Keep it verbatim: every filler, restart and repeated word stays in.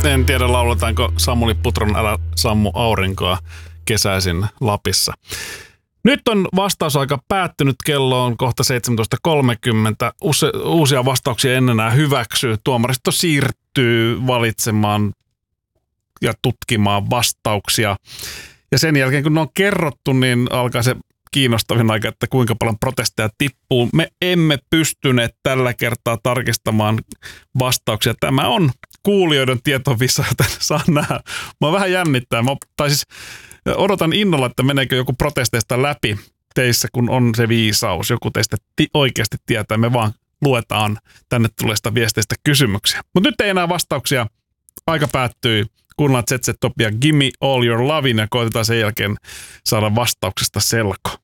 En tiedä, lauletaanko Samuli Putron Älä sammu aurinkoa kesäisin Lapissa. Nyt on vastausaika päättynyt, kello on kohta seitsemäntoista kolmekymmentä. Use, uusia vastauksia en enää hyväksy. Tuomaristo siirtyy valitsemaan ja tutkimaan vastauksia. Ja sen jälkeen, kun ne on kerrottu, niin alkaa se kiinnostavin aika, että kuinka paljon protesteja tippuu. Me emme pystyneet tällä kertaa tarkistamaan vastauksia. Tämä on kuulijoiden tietovisa, joten saa nähdä. Mä vähän jännittää. Mä, tai siis odotan innolla, että meneekö joku protesteista läpi teissä, kun on se viisaus. Joku teistä ti- oikeasti tietää. Me vaan luetaan tänne tulleista viesteistä kysymyksiä. Mutta nyt ei enää vastauksia. Aika päättyy. Kuunnellaan Z Z Topia Gimme All Your Lovin' ja koitetaan sen jälkeen saada vastauksesta selko.